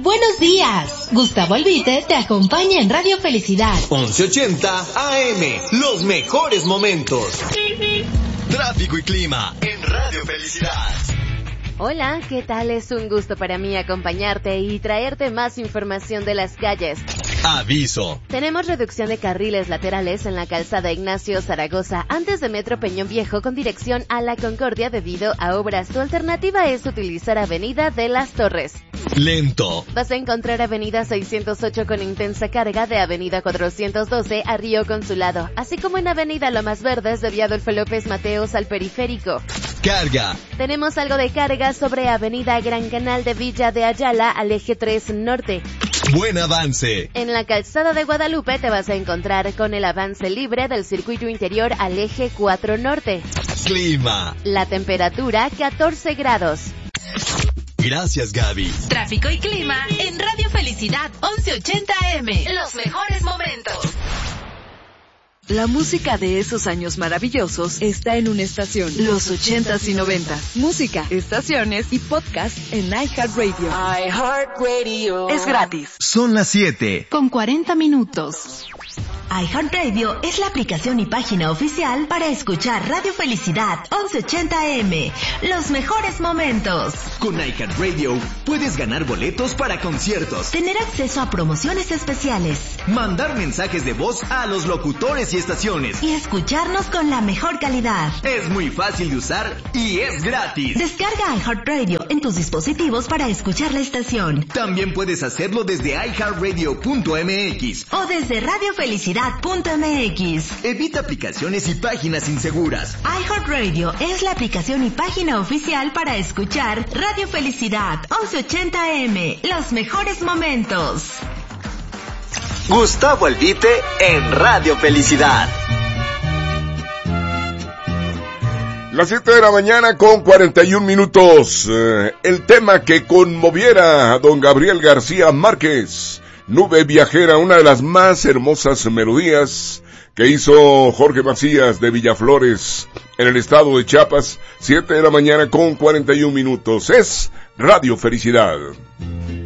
Buenos días. Gustavo Albite te acompaña en Radio Felicidad. 1180 AM, los mejores momentos. Tráfico y clima en Radio Felicidad. Hola, ¿qué tal? Es un gusto para mí acompañarte y traerte más información de las calles. Aviso. Tenemos reducción de carriles laterales en la calzada Ignacio Zaragoza antes de Metro Peñón Viejo con dirección a La Concordia debido a obras. Tu alternativa es utilizar Avenida de las Torres. Lento. Vas a encontrar Avenida 608 con intensa carga de Avenida 412 a Río Consulado, así como en Avenida Lomas Verdes de Adolfo López Mateos al Periférico. Carga. Tenemos algo de carga sobre Avenida Gran Canal de Villa de Ayala al Eje 3 Norte. Buen avance. En la calzada de Guadalupe te vas a encontrar con el avance libre del circuito interior al Eje 4 Norte. Clima. La temperatura 14 grados. Gracias, Gaby. Tráfico y clima en Radio Felicidad 1180 AM. Los mejores momentos. La música de esos años maravillosos está en una estación. Los 80s y 90s. Música, estaciones y podcast en iHeartRadio. iHeartRadio. Es gratis. Son las 7. Con 40 minutos. iHeartRadio es la aplicación y página oficial para escuchar Radio Felicidad 1180 AM. Los mejores momentos. Con iHeartRadio puedes ganar boletos para conciertos, Tener acceso a promociones especiales mandar mensajes de voz a los locutores y estaciones. y escucharnos con la mejor calidad. Es muy fácil de usar y es gratis. Descarga iHeartRadio en tus dispositivos para escuchar la estación También puedes hacerlo desde iHeartRadio.mx. o desde radiofelicidad.mx. Evita aplicaciones y páginas inseguras. iHeartRadio es la aplicación y página oficial para escuchar Radio Felicidad 1180 AM. Los mejores momentos. Gustavo Albite en Radio Felicidad. Las 7 de la mañana con 41 minutos. El tema que conmoviera a don Gabriel García Márquez. Nube Viajera, una de las más hermosas melodías que hizo Jorge Macías de Villaflores en el estado de Chiapas. 7 de la mañana con 41 minutos. Es Radio Felicidad.